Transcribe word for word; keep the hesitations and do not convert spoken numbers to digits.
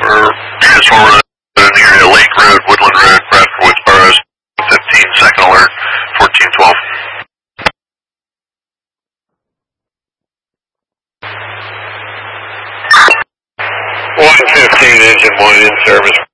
transformer in the area, Lake Road, Woodland Road, Bradford Woods Burroughs, fifteen, second alert, fourteen twelve. one fifteen, engine one in service.